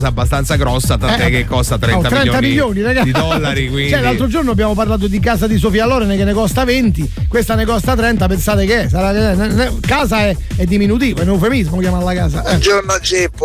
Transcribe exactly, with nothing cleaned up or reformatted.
abbastanza grossa, tant'è Eh, che costa trenta, oh, trenta milioni, milioni, ragazzi. di dollari. Quindi. Cioè, l'altro giorno abbiamo parlato di casa di Sofia Loren che ne costa venti, questa ne costa trenta, pensate che è? Sarà, casa è, è diminutivo, è un eufemismo chiamarla casa. Eh. Buongiorno Geppo,